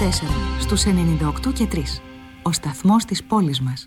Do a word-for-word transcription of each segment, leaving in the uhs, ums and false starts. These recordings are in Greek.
τέσσερα στους ενενήντα οκτώ και τρία. Ο σταθμός της πόλης μας.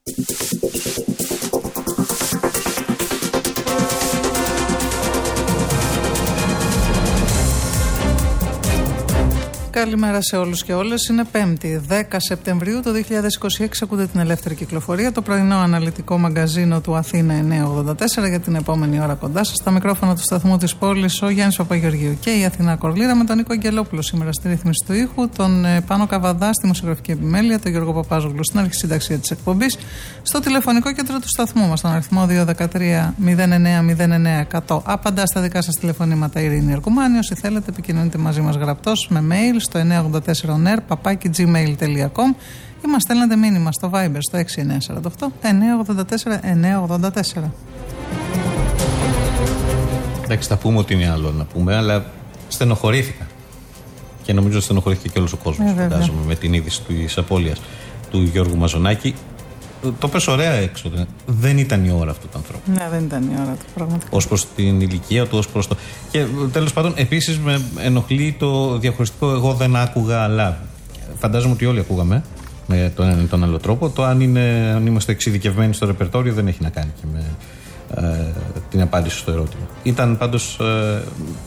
Καλημέρα σε όλους και όλες. Είναι Πέμπτη, δέκα Σεπτεμβρίου του δύο χιλιάδες είκοσι έξι. Ακούτε την Ελεύθερη Κυκλοφορία, το πρωινό αναλυτικό μαγκαζίνο του Αθήνα εννιακόσια ογδόντα τέσσερα, για την επόμενη ώρα κοντά σας. Στα μικρόφωνα του σταθμού της πόλης, ο Γιάννης Παπαγεωργίου και η Αθηνά Κορλίδα, με τον Νίκο Αγγελόπουλο σήμερα στη ρύθμιση του ήχου, τον Πάνο Καβαδά στη μουσιογραφική επιμέλεια, τον Γιώργο Παπάζογλου στην αρχισυνταξία της εκπομπής, στο τηλεφωνικό κέντρο του σταθμού μας, τον αριθμό δύο ένα τρία μηδέν εννέα μηδέν εννέα εκατό. Απαντά στα δικά σας τηλεφωνήματα η Ειρήνη Αρκουμάνη. Όσοι θέλετε, επικοινωνείτε μαζί μας γραπτός με mail στο εννιακόσια ογδόντα τέσσερα ονέρ παπάκι τζι μέιλ τελεία κομ ή μας στέλνετε μήνυμα στο Viber στο έξι εννέα τέσσερα οκτώ εννιακόσια ογδόντα τέσσερα εννιακόσια ογδόντα τέσσερα. Εντάξει, θα πούμε ότι είναι άλλο να πούμε, αλλά στενοχωρήθηκα. Και νομίζω στενοχωρήθηκε και όλος ο κόσμος, ε, φαντάζομαι, με την είδηση της απώλειας του Γιώργου Μαζονάκη. Το πες ωραία έξω. Δεν ήταν η ώρα αυτού του ανθρώπου. Ναι, δεν ήταν η ώρα του, πραγματικά. Ως προς την ηλικία του, ως προς το. Και τέλος πάντων, επίσης με ενοχλεί το διαχωριστικό. Εγώ δεν άκουγα, αλλά φαντάζομαι ότι όλοι ακούγαμε με τον ένα ή τον άλλο τρόπο. Το αν, είναι, αν είμαστε εξειδικευμένοι στο ρεπερτόριο δεν έχει να κάνει και με ε, την απάντηση στο ερώτημα. Ήταν πάντως ε,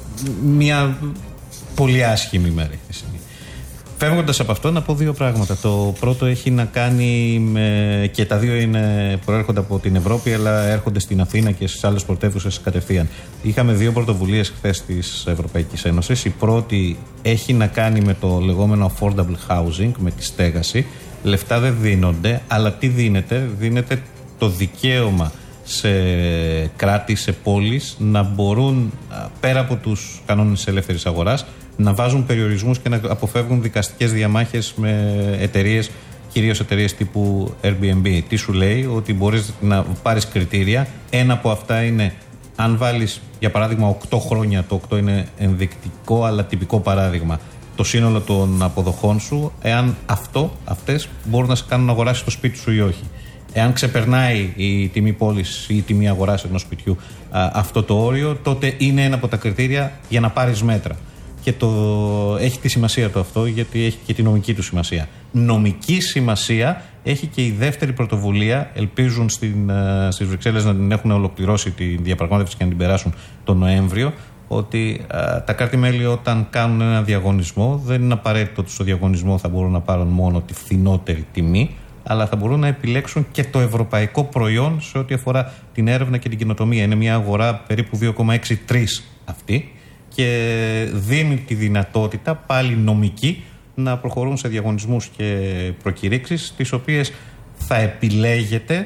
μια πολύ άσχημη μέρα η χθεσινή. Φεύγοντας από αυτό, να πω δύο πράγματα. Το πρώτο έχει να κάνει με. Και τα δύο είναι, προέρχονται από την Ευρώπη, αλλά έρχονται στην Αθήνα και στις άλλες πρωτεύουσες κατευθείαν. Είχαμε δύο πρωτοβουλίες χθες της Ευρωπαϊκής Ένωσης. Η πρώτη έχει να κάνει με το λεγόμενο affordable housing, με τη στέγαση. Λεφτά δεν δίνονται, αλλά τι δίνεται? Δίνεται το δικαίωμα σε κράτη, σε πόλεις, να μπορούν πέρα από τους κανόνες της ελεύθερης αγοράς να βάζουν περιορισμούς και να αποφεύγουν δικαστικές διαμάχες με εταιρείες, κυρίως εταιρείες τύπου Airbnb. Τι σου λέει? Ότι μπορείς να πάρεις κριτήρια. Ένα από αυτά είναι αν βάλεις, για παράδειγμα, οκτώ χρόνια, το οκτώ είναι ενδεικτικό αλλά τυπικό παράδειγμα, το σύνολο των αποδοχών σου, εάν αυτό, αυτές μπορούν να σε κάνουν να αγοράσεις το σπίτι σου ή όχι. Εάν ξεπερνάει η τιμή πώλης ή η τιμή αγοράς ενός σπιτιού α, αυτό το όριο, τότε είναι ένα από τα κριτήρια για να πάρεις μέτρα. Και το, έχει τη σημασία του αυτό, γιατί έχει και τη νομική του σημασία. Νομική σημασία έχει και η δεύτερη πρωτοβουλία. Ελπίζουν στην, στις Βρυξέλλες να την έχουν ολοκληρώσει τη διαπραγμάτευση και να την περάσουν τον Νοέμβριο. Ότι α, τα κράτη-μέλη, όταν κάνουν ένα διαγωνισμό, δεν είναι απαραίτητο ότι στο διαγωνισμό θα μπορούν να πάρουν μόνο τη φθηνότερη τιμή, αλλά θα μπορούν να επιλέξουν και το ευρωπαϊκό προϊόν σε ό,τι αφορά την έρευνα και την καινοτομία. Είναι μια αγορά περίπου δύο κόμμα εξήντα τρία αυτή και δίνει τη δυνατότητα πάλι νομική να προχωρούν σε διαγωνισμούς και προκηρύξεις, τις οποίες θα επιλέγεται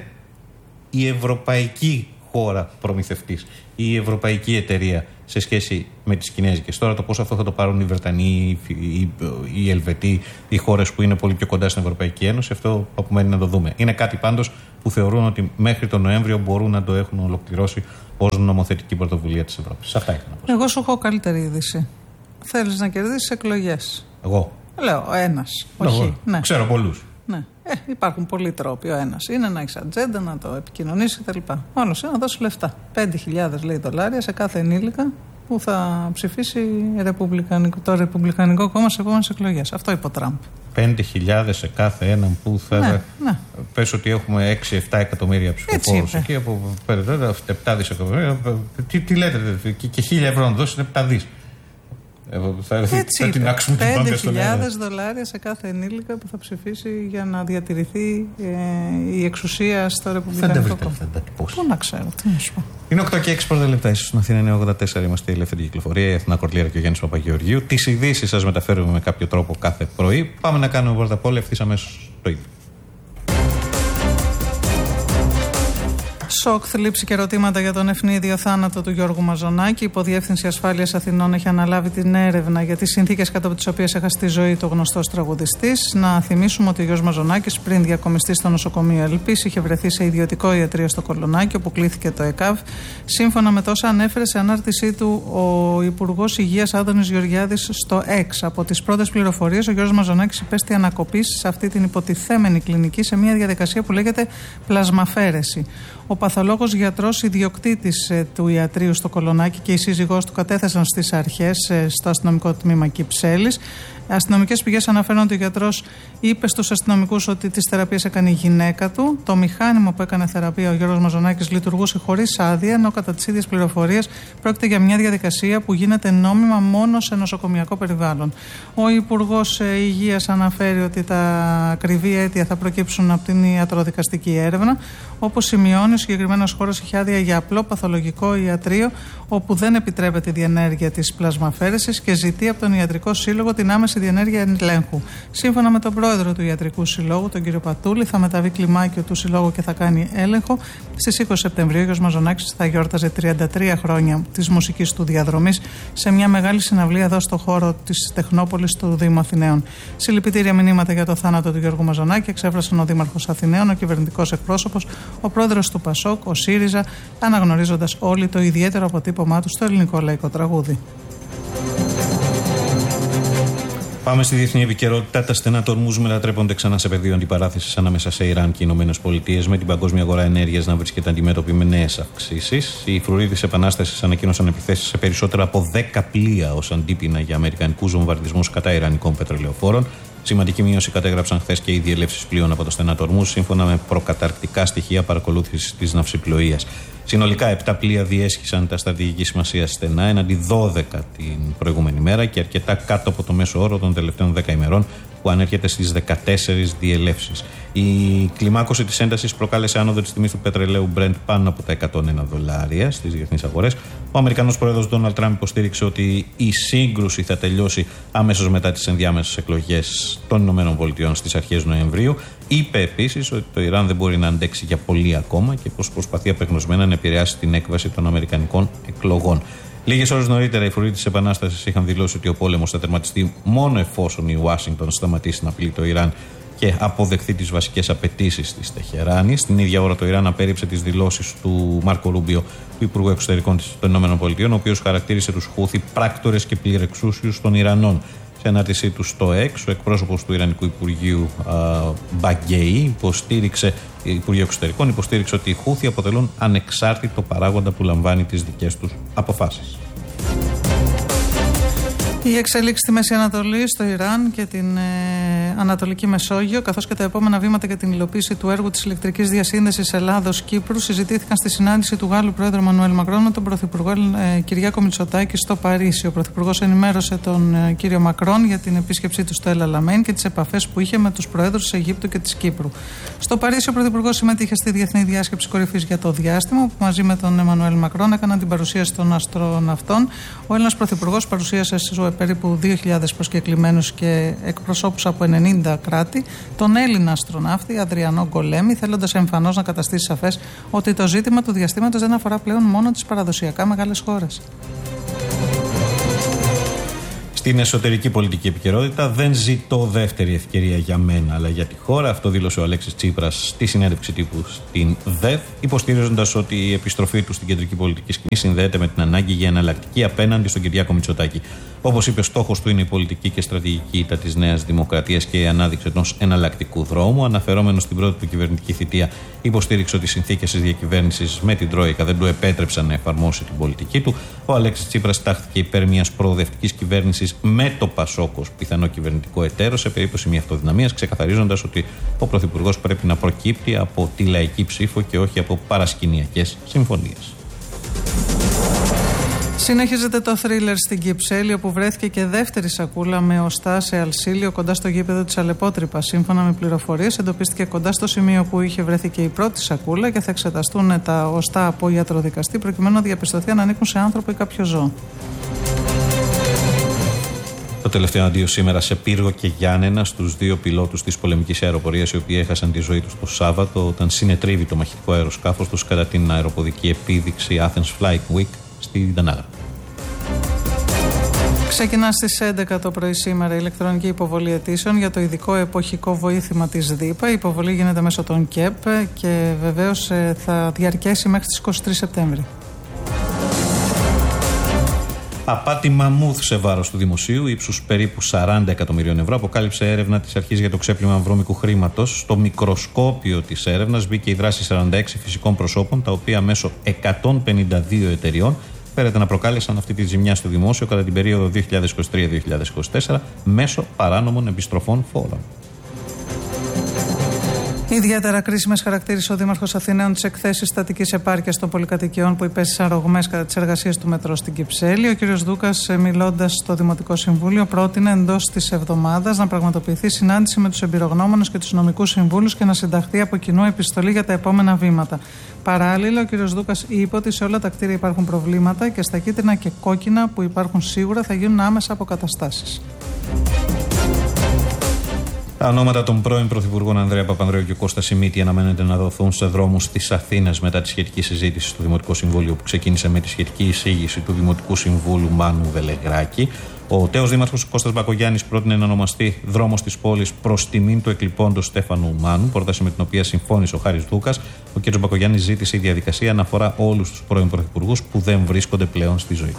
η ευρωπαϊκή χώρα προμηθευτής, η ευρωπαϊκή εταιρεία σε σχέση με τις κινέζικες. Τώρα το πώς αυτό θα το πάρουν οι Βρετανοί, οι, οι Ελβετοί, οι χώρες που είναι πολύ πιο κοντά στην Ευρωπαϊκή Ένωση, αυτό απομένει να το δούμε. Είναι κάτι πάντως που θεωρούν ότι μέχρι τον Νοέμβριο μπορούν να το έχουν ολοκληρώσει ως νομοθετική πρωτοβουλία της Ευρώπης. Αυτά ήθελα να πω. Εγώ σου έχω καλύτερη είδηση. Θέλεις να κερδίσεις εκλογές? Εγώ. Λέω ένας. Όχι. Ναι. Ξέρω πολλούς. Ναι. Ε, υπάρχουν πολλοί τρόποι. Ο ένας είναι να έχεις ατζέντα, να το επικοινωνήσεις κτλ. Ο άλλος είναι να δώσει λεφτά. πέντε χιλιάδες λέει δολάρια σε κάθε ενήλικα που θα ψηφίσει ρεπουμπλικανικό, το Ρεπουμπλικανικό Κόμμα σε επόμενες εκλογές. Αυτό είπε ο Τραμπ. πέντε χιλιάδες σε κάθε έναν που θα. Ναι, ναι. Πες ότι έχουμε έξι εφτά εκατομμύρια ψηφοφόρους εκεί από επτά δισεκατομμύρια. Τι, τι λέτε, και, και χίλια ευρώ να δώσει είναι επτά δις. Θα, Έτσι θα την άξουμε την πέντε χιλιάδες δολάρια σε κάθε ενήλικα που θα ψηφίσει για να διατηρηθεί ε, η εξουσία στο Ρεπουμπλικανικό Κόμμα. Πού να ξέρω, τι να σου πω. Είναι οκτώ και έξι πρώτα λεπτά, ίσως στην Αθήνα είναι ογδόντα τέσσερα. Είμαστε η Ελεύθερη Κυκλοφορία, η Αθηνά Κορλίδα και ο Γιάννης Παπαγεωργίου. Τις ειδήσεις σας μεταφέρουμε με κάποιο τρόπο κάθε πρωί. Πάμε να κάνουμε πρώτα απ' όλα ευθύς αμέσως το ίδιο. Σοκ, θλίψη και ερωτήματα για τον ευνίδιο θάνατο του Γιώργου Μαζονάκη. Η Υποδιεύθυνση Ασφάλειας Αθηνών έχει αναλάβει την έρευνα για τις συνθήκες κατά από τις οποίες έχασε τη ζωή του γνωστός τραγουδιστής. Να θυμίσουμε ότι ο Γιώργος Μαζονάκης, πριν διακομιστεί στο νοσοκομείο Ελπής, είχε βρεθεί σε ιδιωτικό ιατρείο στο Κολονάκι, όπου κλήθηκε το ΕΚΑΒ. Σύμφωνα με τόσα ανέφερε σε ανάρτησή του ο Υπουργός Υγείας Άδωνης Γεωργιάδης στο X. Από τις πρώτες πληροφορίες, ο Γιώργος Μαζονάκης υπέστη ανακοπής σε αυτή την υποτιθέμενη κλινική σε μια διαδικασία που λέγεται πλασμαφέρεση. Ο παθολόγος γιατρός ιδιοκτήτης ε, του ιατρείου στο Κολονάκι και η σύζυγός του κατέθεσαν στις αρχές ε, στο αστυνομικό τμήμα Κυψέλης. Αστυνομικές πηγές αναφέρουν ότι ο γιατρός είπε στους αστυνομικούς ότι τις θεραπείες έκανε η γυναίκα του. Το μηχάνημα που έκανε θεραπεία ο Γιώργος Μαζονάκης λειτουργούσε χωρίς άδεια, ενώ κατά τις ίδιες πληροφορίες πρόκειται για μια διαδικασία που γίνεται νόμιμα μόνο σε νοσοκομιακό περιβάλλον. Ο Υπουργός Υγείας αναφέρει ότι τα ακριβή αίτια θα προκύψουν από την ιατροδικαστική έρευνα. Όπως σημειώνει, ο συγκεκριμένος χώρος είχε άδεια για απλό παθολογικό ιατρείο, όπου δεν επιτρέπεται η διενέργεια της πλασμαφέρεσης και ζητεί από τον Ιατρικό Σύλλογο την άμεση διενέργεια ελέγχου. Σύμφωνα με τον πρόεδρο του Ιατρικού Συλλόγου, τον κύριο Πατούλη, θα μεταβεί κλιμάκιο του Συλλόγου και θα κάνει έλεγχο. Στις είκοσι Σεπτεμβρίου, ο Γιώργος Μαζονάκης θα γιόρταζε τριάντα τρία χρόνια της μουσικής του διαδρομής σε μια μεγάλη συναυλία εδώ στο χώρο της Τεχνόπολης του Δήμου Αθηναίων. Συλληπιτήρια μηνύματα για το θάνατο του Γιώργου Μαζονάκη εξέφρασαν ο Δήμαρχος Αθηναίων, ο κυβερνητικός εκπρόσωπος, ο πρόεδρος του Πασόκ, ο ΣΥΡΙΖΑ, αναγνωρίζοντας όλοι το ιδιαίτερο αποτύπωμά του στο ελληνικό λαϊκό τραγούδι. Πάμε στη διεθνή επικαιρότητα. Τα στενά του Ορμούζ μετατρέπονται ξανά σε πεδίο αντιπαράθεσης ανάμεσα σε Ιράν και Ηνωμένες Πολιτείες, με την παγκόσμια αγορά ενέργειας να βρίσκεται αντιμέτωπη με νέες αυξήσεις. Οι φρουροί της Επανάστασης ανακοίνωσαν επιθέσεις σε περισσότερα από δέκα πλοία ως αντίπεινα για αμερικανικούς βομβαρδισμούς κατά ιρανικών πετρελαιοφόρων. Σημαντική μείωση κατέγραψαν χθες και οι διελεύσεις πλοίων από το στενά του Ορμούζ, σύμφωνα με προκαταρκτικά στοιχεία παρακολούθησης της ναυσιπλοείας. Συνολικά, επτά πλοία διέσχισαν τα στρατηγική σημασία στενά, έναντι δώδεκα την προηγούμενη μέρα και αρκετά κάτω από το μέσο όρο των τελευταίων δέκα ημερών, που ανέρχεται στις δεκατέσσερις διελεύσεις. Η κλιμάκωση της έντασης προκάλεσε άνοδο της τιμής του πετρελαίου Brent πάνω από τα εκατόν ένα δολάρια στις διεθνείς αγορές. Ο Αμερικανός πρόεδρος Ντόναλντ Τραμπ υποστήριξε ότι η σύγκρουση θα τελειώσει αμέσως μετά τις ενδιάμεσες εκλογές των Ηνωμένων Πολιτειών στις αρχές Νοεμβρίου. Είπε επίσης ότι το Ιράν δεν μπορεί να αντέξει για πολύ ακόμα και πως προσπαθεί απεγνωσμένα να επηρεάσει την έκβαση των αμερικανικών εκλογών. Λίγες ώρες νωρίτερα, οι φρουροί της Επανάστασης είχαν δηλώσει ότι ο πόλεμος θα τερματιστεί μόνο εφόσον η Ουάσιγκτον σταματήσει να απειλεί το Ιράν και αποδεχθεί τις βασικές απαιτήσεις της Τεχεράνης. Την ίδια ώρα, το Ιράν απέρριψε τις δηλώσεις του Μάρκο Ρούμπιο, του Υπουργού Εξωτερικών των ΗΠΑ, ο οποίος χαρακτήρισε τους Χούθι πράκτορες και πληρεξούσιους των Ιρανών. Σε ανάρτησή του στο X, ο εκπρόσωπος του Ιρανικού Υπουργείου Μπαγκέι, υποστήριξε, Υπουργείο Εξωτερικών, υποστήριξε ότι οι Χούθι αποτελούν ανεξάρτητο παράγοντα που λαμβάνει τις δικές τους αποφάσεις. Η εξέλιξη στη Μέση Ανατολή, στο Ιράν και την ε, Ανατολική Μεσόγειο, καθώς και τα επόμενα βήματα για την υλοποίηση του έργου της ηλεκτρικής διασύνδεσης Ελλάδος-Κύπρου, συζητήθηκαν στη συνάντηση του Γάλλου Πρόεδρου Εμμανουέλ Μακρόν με τον Πρωθυπουργό ε, Κυριάκο Μητσοτάκη στο Παρίσι. Ο Πρωθυπουργός ενημέρωσε τον ε, κύριο Μακρόν για την επίσκεψή του στο Ελ Αλαμέιν και τις επαφές που είχε με τους Προέδρους της Αιγύπτου και της Κύπρου. Στο Παρίσι, ο Πρωθυπουργός συμμετείχε στη Διεθνή Διάσκεψη Κορυφής για το Διάστημα, που μαζί με τον Εμμανουέλ Μακρόν έκαναν την παρουσίαση των αστροναυτών. Ο Έλληνας Πρωθυπουργός παρουσίασε περίπου δύο χιλιάδες προσκεκλημένους και εκπροσώπους από ενενήντα κράτη, τον Έλληνα αστροναύτη Αδριανό Γκολέμη, θέλοντας εμφανώς να καταστήσει σαφές ότι το ζήτημα του διαστήματος δεν αφορά πλέον μόνο τις παραδοσιακά μεγάλες χώρες. Στην εσωτερική πολιτική επικαιρότητα, δεν ζητώ δεύτερη ευκαιρία για μένα, αλλά για τη χώρα. Αυτό δήλωσε ο Αλέξης Τσίπρας στη συνέντευξη τύπου στην ΔΕΘ, υποστηρίζοντας ότι η επιστροφή του στην κεντρική πολιτική σκηνή συνδέεται με την ανάγκη για εναλλακτική απέναντι στον Κυριάκο Μητσοτάκη. Όπως είπε, στόχος του είναι η πολιτική και στρατηγική ήττα της Νέας Δημοκρατίας και η ανάδειξη ενός εναλλακτικού δρόμου. Αναφερόμενο στην πρώτη του κυβερνητική θητεία, υποστήριξε ότι οι συνθήκες της διακυβέρνησης με την Τρόικα δεν του επέτρεψαν να εφαρμόσει την πολιτική του. Ο Αλέξης Τσίπρας τάχθηκε υπέρ μιας προοδευτικής κυβέρνησης με το Πασόκ ως πιθανό κυβερνητικό εταίρο σε περίπτωση μη αυτοδυναμίας, ξεκαθαρίζοντας ότι ο Πρωθυπουργός πρέπει να προκύπτει από τη λαϊκή ψήφο και όχι από παρασκηνιακές συμφωνίες. Συνεχίζεται το θρίλερ στην Κυψέλη, όπου βρέθηκε και δεύτερη σακούλα με οστά σε αλσίλιο κοντά στο γήπεδο της Αλεπότρυπας. Σύμφωνα με πληροφορίες, εντοπίστηκε κοντά στο σημείο που είχε βρεθεί και η πρώτη σακούλα και θα εξεταστούν τα οστά από ιατροδικαστή προκειμένου να διαπιστωθεί αν ανήκουν σε άνθρωπο ή κάποιο ζώο. Το τελευταίο αντίο σήμερα σε Πύργο και Γιάννενα στους δύο πιλότους της πολεμικής αεροπορίας, οι οποίοι έχασαν τη ζωή τους το Σάββατο όταν συνετρίβει το μαχητικό αεροσκάφος τους κατά την αεροποδική επίδειξη Athens Flight Week στην Τανάγρα. Ξεκινά στις έντεκα το πρωί σήμερα η ηλεκτρονική υποβολή αιτήσεων για το ειδικό εποχικό βοήθημα της ΔΥΠΑ. Η υποβολή γίνεται μέσω των ΚΕΠ και βεβαίως θα διαρκέσει μέχρι τις είκοσι τρεις Σεπτέμβρη. Απάτη μαμούθ σε βάρος του δημοσίου, ύψους περίπου σαράντα εκατομμυρίων ευρώ, αποκάλυψε έρευνα της Αρχής για το ξέπλυμα βρώμικου χρήματος. Στο μικροσκόπιο της έρευνας μπήκε η δράση σαράντα έξι φυσικών προσώπων, τα οποία μέσω εκατόν πενήντα δύο εταιριών φέρεται να προκάλεσαν αυτή τη ζημιά στο δημόσιο κατά την περίοδο δύο χιλιάδες είκοσι τρία με δύο χιλιάδες είκοσι τέσσερα μέσω παράνομων επιστροφών φόρων. Ιδιαίτερα κρίσιμες χαρακτήρισε ο Δήμαρχος Αθηναίων τις εκθέσεις στατικής επάρκειας των πολυκατοικιών που υπέστησαν ρογμές κατά τις εργασίες του μετρό στην Κυψέλη. Ο κ. Δούκας, μιλώντας στο Δημοτικό Συμβούλιο, πρότεινε εντός της εβδομάδας να πραγματοποιηθεί συνάντηση με τους εμπειρογνώμονες και τους νομικούς συμβούλους και να συνταχθεί από κοινού επιστολή για τα επόμενα βήματα. Παράλληλα, ο κ. Δούκας είπε ότι σε όλα τα κτίρια υπάρχουν προβλήματα και στα κίτρινα και κόκκινα που υπάρχουν σίγουρα θα γίνουν άμεσα αποκαταστάσεις. Τα ονόματα των πρώην Πρωθυπουργών Ανδρέα Παπανδρέου και Κώστα Σιμίτη αναμένεται να δοθούν σε δρόμους της Αθήνας μετά τη σχετική συζήτηση στο Δημοτικό Συμβούλιο που ξεκίνησε με τη σχετική εισήγηση του Δημοτικού Συμβούλου Μάνου Βελεγράκη. Ο τέος Δήμαρχος Κώστας Μπακογιάννης πρότεινε να ονομαστεί δρόμος της πόλης προς τιμήν του εκλειπώντος Στέφανου Μάνου, πρόταση με την οποία συμφώνησε ο Χάρης Δούκας. Ο κ. Μπακογιάννης ζήτησε η διαδικασία να αφορά όλους τους πρώην Πρωθυπουργούς που δεν βρίσκονται πλέον στη ζωή.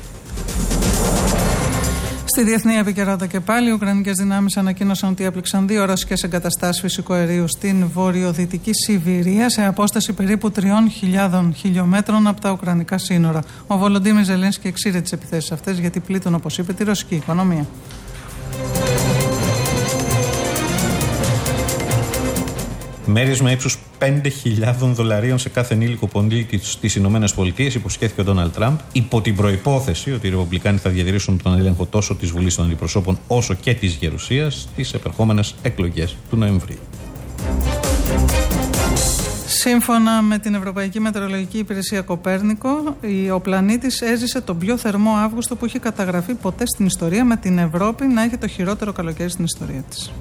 Στη διεθνή επικαιρότητα και πάλι, οι Ουκρανικές δυνάμεις ανακοίνωσαν ότι έπληξαν δύο ρωσικές εγκαταστάσεις φυσικού αερίου στην βορειοδυτική Σιβηρία σε απόσταση περίπου τριών χιλιάδων χιλιόμετρων από τα ουκρανικά σύνορα. Ο Βολοντίμιρ Ζελένσκι εξήρε τις επιθέσεις αυτές γιατί πλήττουν, όπως είπε, τη ρωσική οικονομία. Μέρισμα ύψους πέντε χιλιάδων δολαρίων σε κάθε ενήλικο πολίτη στις Ηνωμένες Πολιτείες υποσχέθηκε ο Ντόναλντ Τραμπ, υπό την προϋπόθεση ότι οι Ρεπουμπλικάνοι θα διατηρήσουν τον έλεγχο τόσο της Βουλής των Αντιπροσώπων όσο και της Γερουσίας στις επερχόμενες εκλογές του Νοεμβρίου. Σύμφωνα με την Ευρωπαϊκή Μετεωρολογική Υπηρεσία Κοπέρνικο, ο πλανήτης έζησε τον πιο θερμό Αύγουστο που έχει καταγραφεί ποτέ στην ιστορία, με την Ευρώπη να έχει το χειρότερο καλοκαίρι στην ιστορία της.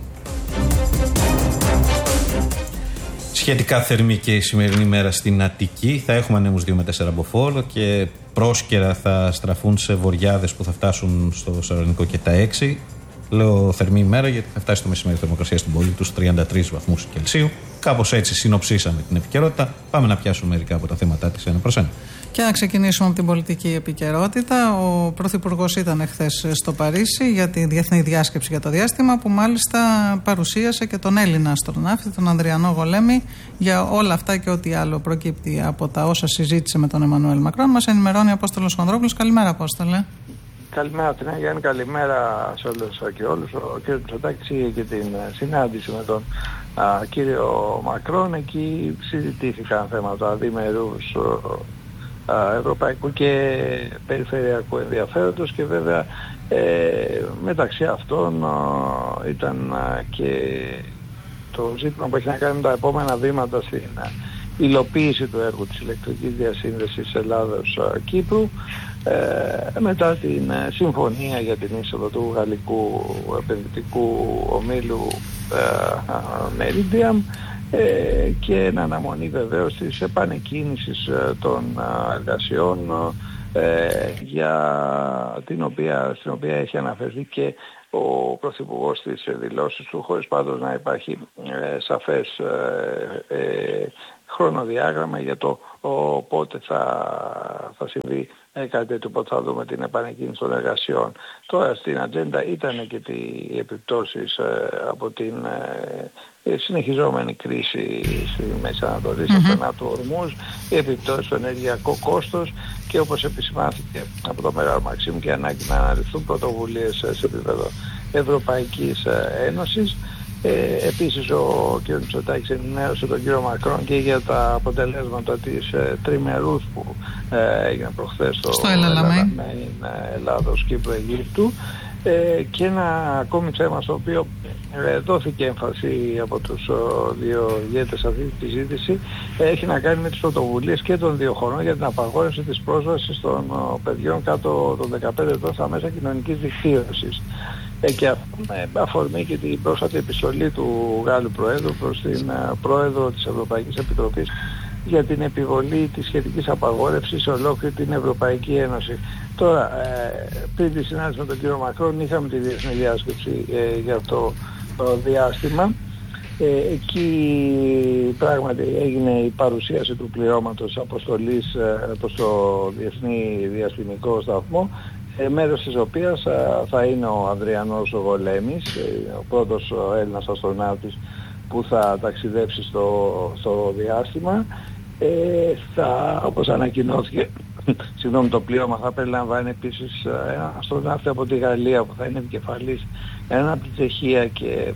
Σχετικά θερμή και η σημερινή μέρα στην Αττική. Θα έχουμε ανέμους δύο με τέσσερα μποφόρ και πρόσκαιρα θα στραφούν σε βοριάδες που θα φτάσουν στο Σαρονικό και τα έξι. Λέω θερμή ημέρα γιατί θα φτάσει το μεσημέρι θερμοκρασία στην πόλη τους τριάντα τρεις βαθμούς Κελσίου. Κάπως έτσι συνοψίσαμε την επικαιρότητα. Πάμε να πιάσουμε μερικά από τα θέματα της ένα προς ένα. Και να ξεκινήσουμε από την πολιτική επικαιρότητα. Ο Πρωθυπουργός ήταν εχθές στο Παρίσι για τη διεθνή διάσκεψη για το διάστημα, που μάλιστα παρουσίασε και τον Έλληνα αστροναύτη, τον Ανδριανό Γολέμη, για όλα αυτά και ό,τι άλλο προκύπτει από τα όσα συζήτησε με τον Εμμανουέλ Μακρόν. Μας ενημερώνει ο Απόστολος Χονδρόπουλος. Καλημέρα, Απόστολε. Καλημέρα, την Γιάννη, καλημέρα σε όλους και όλους. Ο κ. Μητσοτάκης είχε και την συνάντηση με τον α, κύριο Μακρόν. Εκεί συζητήθηκαν θέματα διμερούς ευρωπαϊκού και περιφερειακού ενδιαφέροντος και βέβαια ε, μεταξύ αυτών ε, ήταν ε, και το ζήτημα που έχει να κάνει με τα επόμενα βήματα στην ε, υλοποίηση του έργου της ηλεκτρικής διασύνδεσης Ελλάδος-Κύπρου ε, μετά την ε, συμφωνία για την είσοδο του γαλλικού επενδυτικού ομίλου ε, Meridiam Ε, και εν αναμονή βεβαίως της επανεκκίνησης ε, των ε, εργασιών ε, για την οποία, στην οποία έχει αναφερθεί και ο Πρωθυπουργός στις δηλώσεις του, χωρίς πάντως να υπάρχει ε, σαφές ε, ε, χρονοδιάγραμμα για το ο, πότε θα, θα συμβεί ε, κάτι τέτοιο, πότε θα δούμε την επανεκκίνηση των εργασιών. Τώρα στην ατζέντα ήταν και οι επιπτώσεις ε, από την ε, συνεχιζόμενη κρίση στη Μέση Ανατολή, mm-hmm. στο στενά του Ορμούζ, οι επιπτώσεις στο ενεργειακό κόστος και όπως επισημάνθηκε από το Μεγάλο Μαξίμου και ανάγκη να αναλυθούν πρωτοβουλίες σε επίπεδο Ευρωπαϊκής Ένωσης. Ε, επίσης ο κ. Μητσοτάκης ενημέρωσε τον κ. Μακρόν και για τα αποτελέσματα της ε, τριμερούς που ε, έγινε προχθές στο, στο Ελλάδος, Ελλάδος Κύπρου Αιγύπτου ε, και ένα ακόμη θέμα στο οποίο ε, δόθηκε έμφαση από τους ο, δύο ηγέτες αυτή τη συζήτηση ε, έχει να κάνει με τις πρωτοβουλίες και των δύο χωρών για την απαγόρευση της πρόσβασης των ο, παιδιών κάτω των δεκαπέντε ετών στα μέσα κοινωνικής δικτύωσης. Ε, και με αφορμή και την πρόσφατη επιστολή του Γάλλου Προέδρου προς την uh, Πρόεδρο της Ευρωπαϊκής Επιτροπής για την επιβολή της σχετικής απαγόρευσης σε ολόκληρη την Ευρωπαϊκή Ένωση. Τώρα, ε, πριν τη συνάντηση με τον κύριο Μακρόν είχαμε τη διεθνή διάσκεψη ε, για το το διάστημα. Ε, εκεί πράγματι έγινε η παρουσίαση του πληρώματος αποστολής ε, προς το Διεθνή Διαστημικό Σταθμό, Ε, μέρος της οποίας α, θα είναι ο Ανδριανός Γολέμης, ε, ο πρώτος ο Έλληνας αστροναύτης που θα ταξιδέψει στο, στο διάστημα. Ε, θα, όπως ανακοινώθηκε, συγγνώμη, το πλήρωμα θα περιλαμβάνει επίσης ένα αστροναύτη από τη Γαλλία που θα είναι επικεφαλής, ένα από τη Τσεχία και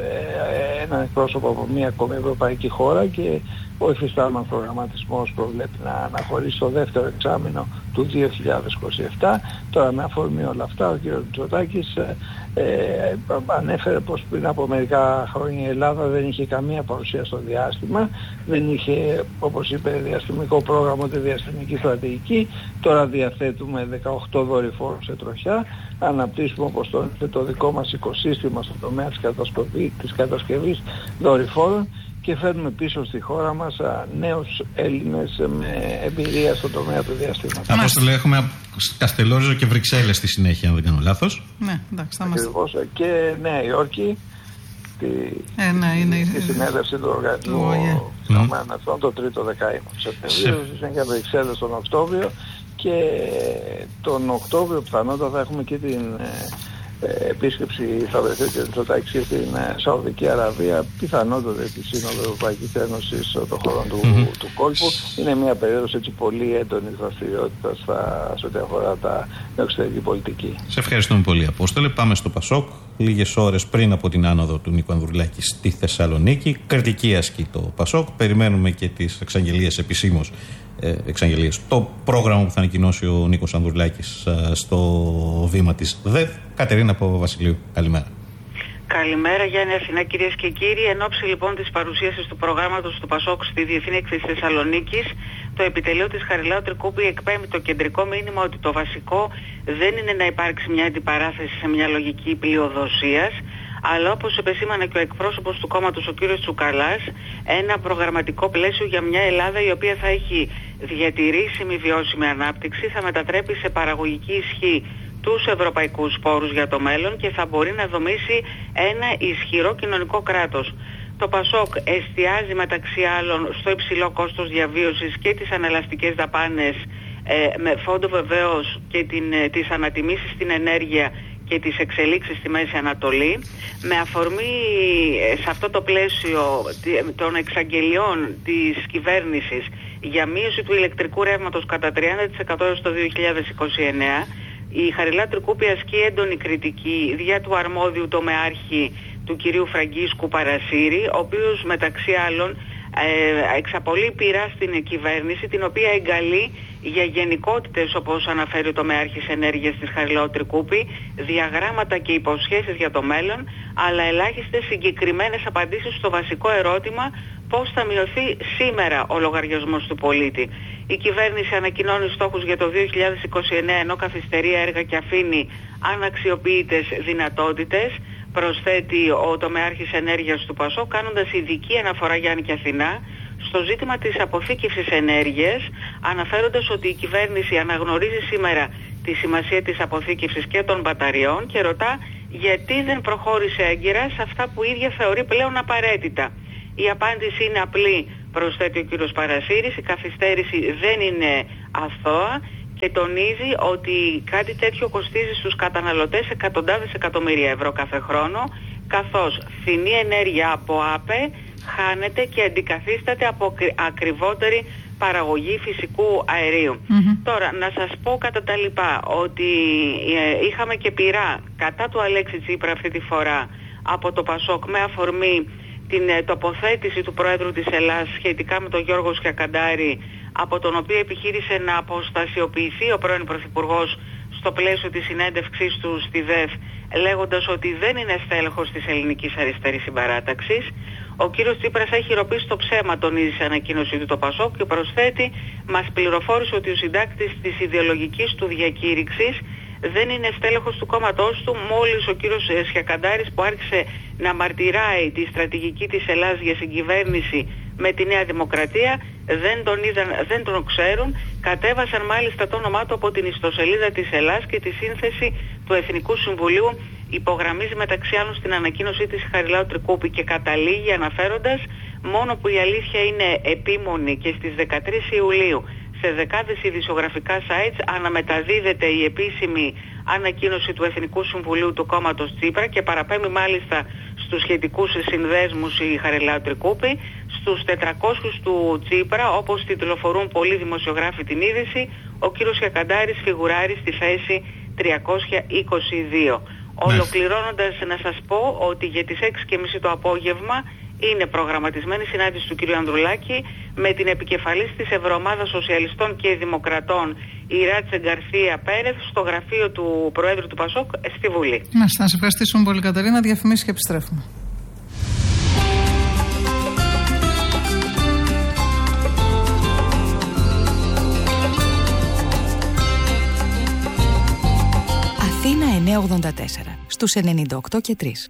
ένα εκπρόσωπο από μια ακόμη ευρωπαϊκή χώρα, και ο υφιστάμενος προγραμματισμός προβλέπει να αναχωρήσει το δεύτερο εξάμηνο του δύο χιλιάδες είκοσι επτά. Τώρα, με αφορμή όλα αυτά, ο κ. Μητσοτάκης ε, ε, ανέφερε πως πριν από μερικά χρόνια η Ελλάδα δεν είχε καμία παρουσία στο διάστημα, δεν είχε, όπως είπε, διαστημικό πρόγραμμα, ούτε διαστημική στρατηγική. Τώρα διαθέτουμε δεκαοκτώ δορυφόρους σε τροχιά, αναπτύσσουμε, όπως το, το δικό μας οικοσύστημα στον τομέα της, της κατασκευής δορυφόρων, και φέρνουμε πίσω στη χώρα μας α, νέους Έλληνες με εμπειρία στον τομέα του διαστήματος. Απόστολε, έχουμε Καστελόριζο και Βρυξέλλες στη συνέχεια, αν δεν κάνω λάθος. Ναι, εντάξει, θα μας... Ακριβώς, και Νέα Υόρκη, τη, ε, ναι, είναι... τη συνέλευση του Οργανισμού Ηνωμένων Εθνών το τρίτο δεκαήμο του Σεπτεμβρίου, στη συνέχεια Βρυξέλλες τον Οκτώβριο, και τον Οκτώβριο πιθανότατα θα έχουμε και την ε, επίσκεψη, θα βρεθεί και Μητσοτάκη στην ε, Σαουδική Αραβία, πιθανότατα τη Σύνοδο Ευρωπαϊκής Ένωσης των χωρών του, mm-hmm. του κόλπου. Είναι μια περίοδος έτσι πολύ έντονη δραστηριότητα σε ό,τι αφορά τα εξωτερική πολιτική. Σε ευχαριστούμε πολύ, Απόστολε. Πάμε στο Πασόκ. Λίγες ώρες πριν από την άνοδο του Νίκου Ανδρουλάκη στη Θεσσαλονίκη, κριτική ασκεί το Πασόκ. Περιμένουμε και τις εξαγγελίες επισήμως. Εξαγγελίες. Το πρόγραμμα που θα ανακοινώσει ο Νίκος Ανδρουλάκης στο βήμα της ΔΕΔ. Κατερίνα Παπαβασιλείου, καλημέρα. Καλημέρα Γιάννη, Αθηνά, κυρίες και κύριοι. Εν ώψη λοιπόν της παρουσίασης του προγράμματος του Πασόκ στη Διεθνή Έκθεση Θεσσαλονίκης, το επιτελείο της Χαριλάου Τρικούπη εκπέμπει το κεντρικό μήνυμα ότι το βασικό δεν είναι να υπάρξει μια αντιπαράθεση σε μια λογική πλειοδοσίας, αλλά όπως επεσήμανε και ο εκπρόσωπος του κόμματος, ο κύριος Τσουκαλάς, ένα προγραμματικό πλαίσιο για μια Ελλάδα η οποία θα έχει διατηρήσιμη βιώσιμη ανάπτυξη, θα μετατρέπει σε παραγωγική ισχύ τους ευρωπαϊκούς πόρους για το μέλλον και θα μπορεί να δομήσει ένα ισχυρό κοινωνικό κράτος. Το Πασόκ εστιάζει μεταξύ άλλων στο υψηλό κόστος διαβίωσης και τις ανελαστικές δαπάνες, ε, με φόντο βεβαίως και την, ε, τις ανατιμήσεις στην ενέργεια και τις εξελίξεις στη Μέση Ανατολή. Με αφορμή σε αυτό το πλαίσιο των εξαγγελιών της κυβέρνησης για μείωση του ηλεκτρικού ρεύματος κατά τριάντα τοις εκατό έως το δύο χιλιάδες είκοσι εννέα, η Χαριλάου Τρικούπη ασκεί έντονη κριτική δια του αρμόδιου τομεάρχη του κυρίου Φραγκίσκου Παρασύρη, ο οποίος μεταξύ άλλων ε, εξαπολύει πειρά στην κυβέρνηση, την οποία εγκαλεί για γενικότητες, όπως αναφέρει ο τομεάρχης ενέργειας της Χαριλάου Τρικούπη, διαγράμματα και υποσχέσεις για το μέλλον, αλλά ελάχιστες συγκεκριμένες απαντήσεις στο βασικό ερώτημα πώς θα μειωθεί σήμερα ο λογαριασμός του πολίτη. Η κυβέρνηση ανακοινώνει στόχους για το δύο χιλιάδες είκοσι εννέα, ενώ καθυστερεί έργα και αφήνει αναξιοποιητές δυνατότητες. Προσθέτει ο τομεάρχης ενέργειας του ΠΑΣΟ, κάνοντας ειδική αναφορά, Γιάννη και Αθηνά, στο ζήτημα της αποθήκευσης ενέργειας, αναφέροντας ότι η κυβέρνηση αναγνωρίζει σήμερα τη σημασία της αποθήκευσης και των μπαταριών και ρωτά γιατί δεν προχώρησε έγκυρα σε αυτά που η ίδια θεωρεί πλέον απαραίτητα. Η απάντηση είναι απλή, προσθέτει ο κύριος Παρασύρης, η καθυστέρηση δεν είναι αθώα και τονίζει ότι κάτι τέτοιο κοστίζει στους καταναλωτές εκατοντάδες εκατομμύρια ευρώ κάθε χρόνο, καθώς φθηνή ενέργεια από ΑΠΕ χάνεται και αντικαθίσταται από ακριβότερη παραγωγή φυσικού αερίου. Mm-hmm. Τώρα, να σας πω κατά τα λοιπά ότι ε, είχαμε και πειρά κατά του Αλέξη Τσίπρα αυτή τη φορά από το ΠΑΣΟΚ με αφορμή την ε, τοποθέτηση του Πρόεδρου της Ελλάδας σχετικά με τον Γιώργο Σκιακαντάρη, από τον οποίο επιχείρησε να αποστασιοποιηθεί ο πρώην Πρωθυπουργός στο πλαίσιο της συνέντευξής του στη ΔΕΦ, λέγοντας ότι δεν είναι στέλεχος της ελληνικής αριστερής συμπαράταξης. Ο κύριος Τσίπρας έχει ροπήσει το ψέμα, τονίζει σε ανακοίνωσή του το ΠΑΣΟΚ και προσθέτει, μας πληροφόρησε ότι ο συντάκτης της ιδεολογικής του διακήρυξης δεν είναι στέλεχος του κόμματός του, μόλις ο κύριος Σκιακαντάρης, που άρχισε να μαρτυράει τη στρατηγική της Ελλάδας για συγκυβέρνηση με τη Νέα Δημοκρατία, δεν τον είδαν, δεν τον ξέρουν, κατέβασαν μάλιστα το όνομά του από την ιστοσελίδα της Ελλάδας και τη σύνθεση του Εθνικού Συμβουλίου υπογραμμίζει μεταξύ άλλων στην ανακοίνωσή της Χαριλάου Τρικούπη και καταλήγει αναφέροντας, μόνο που η αλήθεια είναι επίμονη και στις δεκατρείς Ιουλίου σε δεκάδες ειδησιογραφικά sites αναμεταδίδεται η επίσημη ανακοίνωση του Εθνικού Συμβουλίου του κόμματος Τσίπρα και παραπέμπει μάλιστα στους σχετικούς συνδέσμους η Χαριλάου Τρικούπη. στους τετρακόσιους του Τσίπρα, όπως τιτλοφορούν πολλοί δημοσιογράφοι την είδηση, ο κύριος Χιακαντάρης φιγουράρει στη θέση τριακόσια είκοσι δύο. Ναι. Ολοκληρώνοντας, να σας πω ότι για τις έξι και μισή το απόγευμα είναι προγραμματισμένη συνάντηση του κ. Ανδρουλάκη με την επικεφαλής της Ευρωομάδας Σοσιαλιστών και Δημοκρατών, η Ράτσε Γκαρθία Πέρεθ, στο γραφείο του Προέδρου του Πασόκ στη Βουλή. Να σας ευχαριστήσουμε πολύ, Κατερίνα. Διαφημίσεις και επιστρέφουμε. Αθήνα εννιακόσια ογδόντα τέσσερα, στους ενενήντα οκτώ και τρία.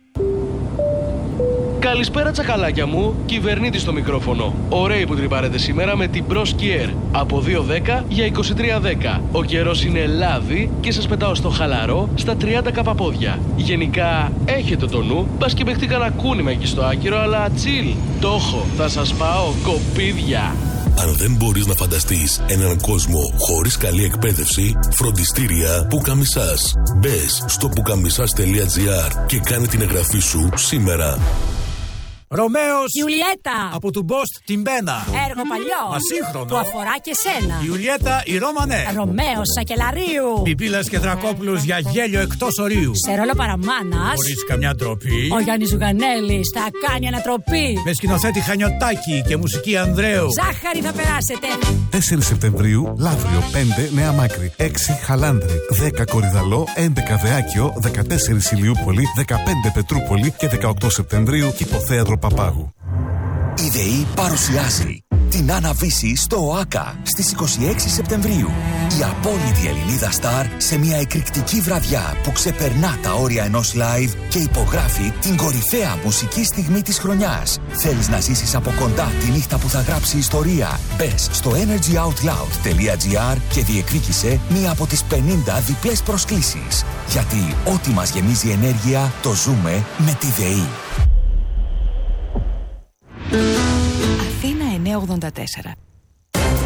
Καλησπέρα τσακαλάκια μου, κυβερνήτη στο μικρόφωνο. Ωραίοι που τρυπάρετε σήμερα με την Pro Skier. Από δύο δέκα για είκοσι τρία δέκα. Ο καιρός είναι λάδι και σας πετάω στο χαλαρό στα τριάντα καπαπόδια. Γενικά έχετε το νου, μπας και παιχτεί κανένα κούνημα εκεί στο άκυρο, αλλά chill. Το έχω, θα σας πάω κοπίδια. Αν δεν μπορείς να φανταστείς έναν κόσμο χωρίς καλή εκπαίδευση, φροντιστήρια Πουκαμισάς. Μπες στο πουκαμισάς τελεία τζι άρ και κάνε την εγγραφή σου σήμερα. Ρωμαίος Ιουλιέτα από του Μπόστ την Πένα. Έργο παλιό Ασύγχρονο που αφορά και σένα. Ιουλιέτα η Ρώμανε. Ρωμαίος Σακελαρίου. Πιπίλας και Δρακόπουλος για γέλιο εκτός ορίου. Σε ρόλο παραμάνας, χωρίς καμιά ντροπή, ο Γιάννης Ζουγανέλης θα κάνει ανατροπή. Με σκηνοθέτη Χανιωτάκη και μουσική Ανδρέου. Ζάχαρη θα περάσετε. τέσσερις Σεπτεμβρίου Λαύριο, πέντε Νέα Μάκρη, έξι Χαλάνδρη, δέκα Κορυδαλό, έντεκα Δεάκιο, δεκατέσσερα Ηλιούπολη, δεκαπέντε Πετρούπολη και δεκαοκτώ Σεπτεμβρίου Κηποθέατρο Παπάγου. Η ΔΕΗ παρουσιάζει την Άννα Βύση στο ΟΑΚΑ στις είκοσι έξι Σεπτεμβρίου. Η απόλυτη Ελληνίδα στάρ σε μια εκρηκτική βραδιά που ξεπερνά τα όρια ενός live και υπογράφει την κορυφαία μουσική στιγμή της χρονιάς. Θέλεις να ζήσεις από κοντά τη νύχτα που θα γράψει ιστορία? Μπες στο energy out loud τελεία τζι άρ και διεκδίκησε μία από τις πενήντα διπλές προσκλήσεις. Γιατί ό,τι μας γεμίζει ενέργεια το ζούμε με τη ΔΕΗ. Αθήνα εννιακόσια ογδόντα τέσσερα.